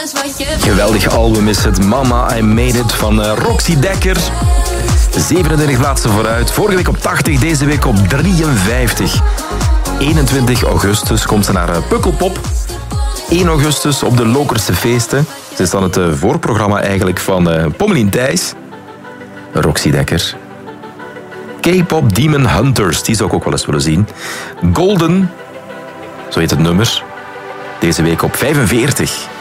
Geweldig album is het Mama, I Made It van Roxy Dekker. 27 plaatsen vooruit. Vorige week op 80, deze week op 53. 21 augustus komt ze naar Pukkelpop. 1 augustus op de Lokerse feesten. Ze is dan het voorprogramma eigenlijk van Pommelien Thijs. Roxy Dekker. K-pop Demon Hunters, die zou ik ook wel eens willen zien. Golden, zo heet het nummer. Deze week op 45.